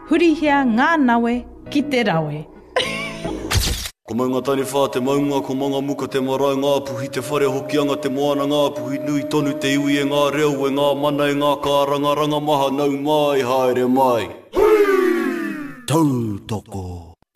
Hurihia ngā nawe ki te rawe. Ko maunga tani whā te maunga, ko manga muka te marae ngā puhi, te whare hokianga te moana ngā puhi, nui tonu te iwi e ngā reo, e ngā mana e ngā kāranga, ranga maha nau mai, haere mai. Tautoko.